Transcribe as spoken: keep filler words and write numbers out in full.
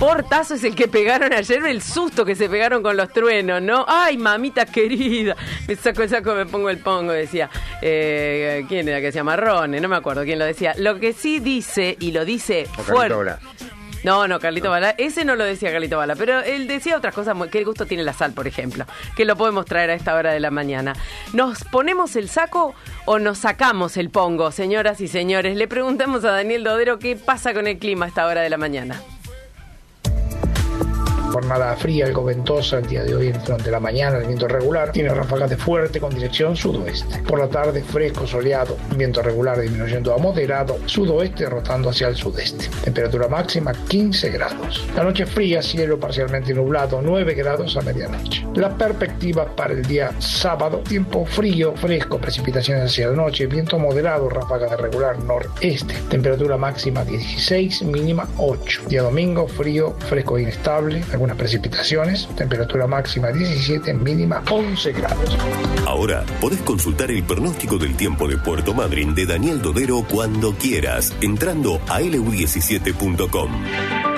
portazo es el que pegaron ayer, el susto que se pegaron con los truenos, ¿no? Ay, mamita querida, me saco el saco, me pongo el pongo, decía. Eh, ¿Quién era que decía? Marrone, no me acuerdo quién lo decía. Lo que sí dice, y lo dice fuerte. No, no, Carlito no. Balá, ese no lo decía Carlito Balá, pero él decía otras cosas, qué gusto tiene la sal, por ejemplo, que lo podemos traer a esta hora de la mañana. ¿Nos ponemos el saco o nos sacamos el pongo, señoras y señores? Le preguntamos a Daniel Dodero qué pasa con el clima a esta hora de la mañana. Jornada fría, algo ventosa el día de hoy durante la mañana, el viento regular tiene ráfagas de fuerte con dirección sudoeste. Por la tarde fresco, soleado, viento regular disminuyendo a moderado, sudoeste rotando hacia el sudeste. Temperatura máxima quince grados. La noche fría, cielo parcialmente nublado, nueve grados a medianoche. La perspectiva para el día sábado, tiempo frío, fresco, precipitaciones hacia la noche, viento moderado, ráfaga de regular noreste. Temperatura máxima dieciséis, mínima ocho. Día domingo, frío, fresco e inestable, algunas precipitaciones, temperatura máxima diecisiete, mínima once grados. Ahora podés consultar el pronóstico del tiempo de Puerto Madryn de Daniel Dodero cuando quieras, entrando a L U diecisiete punto com.